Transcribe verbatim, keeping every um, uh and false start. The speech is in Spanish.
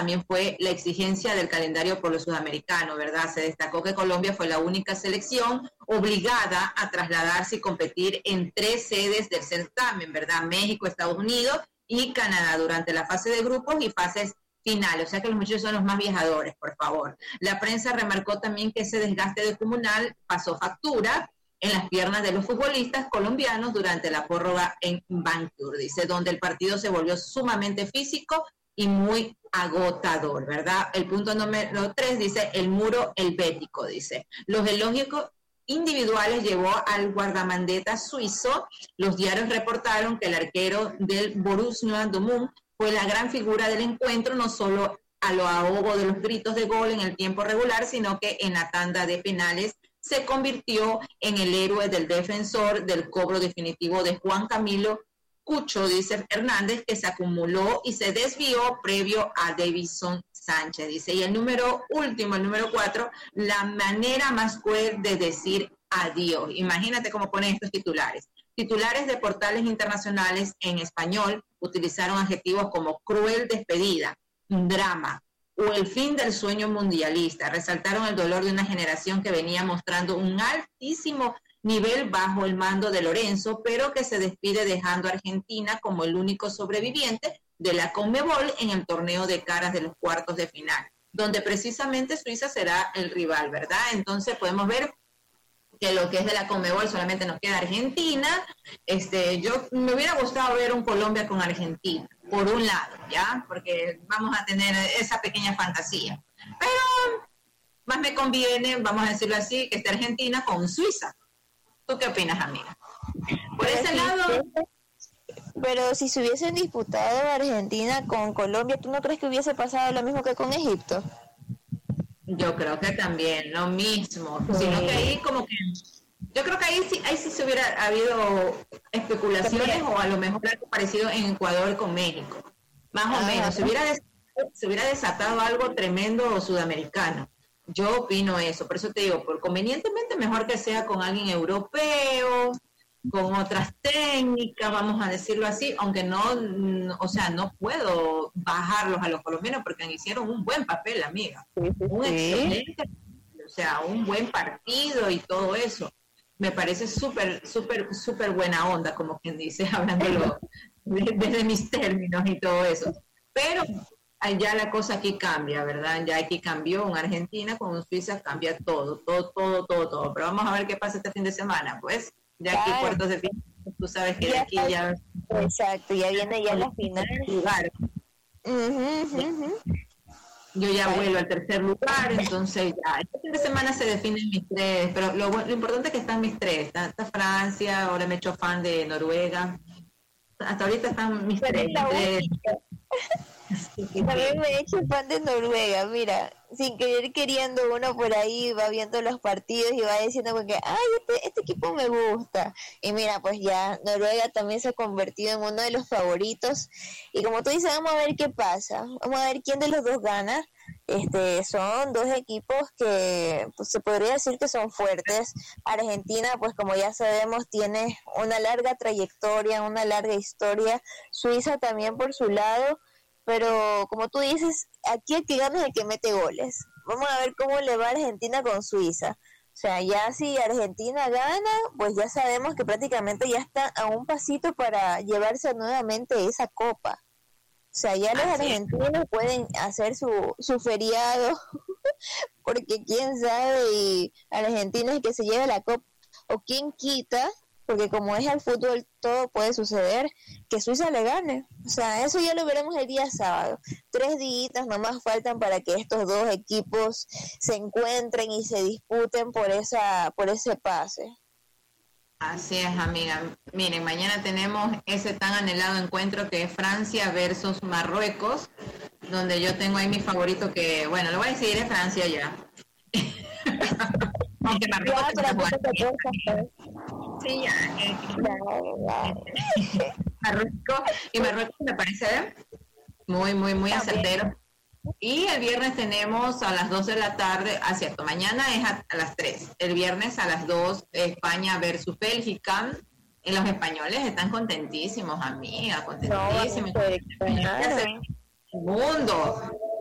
también fue la exigencia del calendario por los sudamericanos, ¿verdad? Se destacó que Colombia fue la única selección obligada a trasladarse y competir en tres sedes del certamen, ¿verdad? México, Estados Unidos y Canadá durante la fase de grupos y fases finales, o sea que los muchachos son los más viajadores, por favor. La prensa remarcó también que ese desgaste de comunal pasó factura en las piernas de los futbolistas colombianos durante la prórroga en Vancouver, dice, donde el partido se volvió sumamente físico y muy agotador, ¿verdad? El punto número tres dice, el muro helvético, dice. Los elogios individuales llevó al guardamandeta suizo. Los diarios reportaron que el arquero del Borussia Dortmund fue la gran figura del encuentro, no solo a lo ahogo de los gritos de gol en el tiempo regular, sino que en la tanda de penales se convirtió en el héroe del defensor del cobro definitivo de Juan Camilo Cucho, dice Hernández, que se acumuló y se desvió previo a Davison Sánchez, dice. Y el número último, el número cuatro, la manera más cruel de decir adiós. Imagínate cómo ponen estos titulares. Titulares de portales internacionales en español utilizaron adjetivos como cruel despedida, drama o el fin del sueño mundialista. Resaltaron el dolor de una generación que venía mostrando un altísimo nivel bajo el mando de Lorenzo, pero que se despide dejando a Argentina como el único sobreviviente de la Conmebol en el torneo de caras de los cuartos de final, donde precisamente Suiza será el rival, ¿verdad? Entonces podemos ver que lo que es de la Conmebol solamente nos queda Argentina. Este, yo me hubiera gustado ver un Colombia con Argentina, por un lado, ¿ya? Porque vamos a tener esa pequeña fantasía. Pero más me conviene, vamos a decirlo así, que esté Argentina con Suiza. ¿Tú qué opinas, amiga? Por pero ese si, lado... Pero si se hubiesen disputado Argentina con Colombia, ¿tú no crees que hubiese pasado lo mismo que con Egipto? Yo creo que también, lo mismo. Sí. Sino que ahí como que... Yo creo que ahí sí, ahí sí se hubiera habido especulaciones también, o a lo mejor algo parecido en Ecuador con México. Más o Ajá. menos. Se hubiera, des, se hubiera desatado algo tremendo sudamericano. Yo opino eso. Por eso te digo, por convenientemente mejor que sea con alguien europeo, con otras técnicas, vamos a decirlo así, aunque no, no, o sea, no puedo bajarlos a los colombianos porque hicieron un buen papel, amiga. Sí, sí, un sí. excelente, o sea, un buen partido y todo eso. Me parece súper, súper, súper buena onda, como quien dice, hablándolo desde mis términos y todo eso. Pero ya la cosa aquí cambia, ¿verdad? Ya aquí cambió, en Argentina con un Suiza cambia todo, todo, todo, todo, todo. Pero vamos a ver qué pasa este fin de semana, pues. Ya aquí claro. Cuartos de final, tú sabes que ya de aquí ya... Exacto, ya viene ya la final. Lugar. Uh-huh, uh-huh. Yo ya vuelvo al tercer lugar, entonces ya, este fin de semana se definen mis tres, pero lo, lo importante es que están mis tres, está, está Francia, ahora me he hecho fan de Noruega, hasta ahorita están mis pero tres. tres. También me he hecho fan de Noruega, mira, sin querer queriendo uno por ahí va viendo los partidos y va diciendo porque, ay, este, este equipo me gusta, y mira, pues ya Noruega también se ha convertido en uno de los favoritos, y como tú dices, vamos a ver qué pasa, vamos a ver quién de los dos gana. Este, son dos equipos que pues, se podría decir que son fuertes. Argentina, pues como ya sabemos, tiene una larga trayectoria, una larga historia. Suiza también por su lado, pero como tú dices, aquí el que gana es el que mete goles. Vamos a ver cómo le va a Argentina con Suiza. O sea, ya si Argentina gana, pues ya sabemos que prácticamente ya está a un pasito para llevarse nuevamente esa copa. O sea, ya los argentinos pueden hacer su, su feriado, porque quién sabe, y Argentina es que se lleve la copa, o quién quita, porque como es el fútbol, todo puede suceder, que Suiza le gane. O sea, eso ya lo veremos el día sábado. Tres días nomás faltan para que estos dos equipos se encuentren y se disputen por esa por ese pase. Así es, amiga. Miren, mañana tenemos ese tan anhelado encuentro que es Francia versus Marruecos, donde yo tengo ahí mi favorito que, bueno, lo voy a decir, es Francia ya. Aunque Marruecos ya, está sí, ya. Eh, Marruecos, y Marruecos me parece muy, muy, muy acertero. Y el viernes tenemos a las dos de la tarde, ah, cierto, mañana es a, a las tres, el viernes a las dos, España versus Bélgica, y los españoles están contentísimos, amiga, contentísimos. No, el mundo.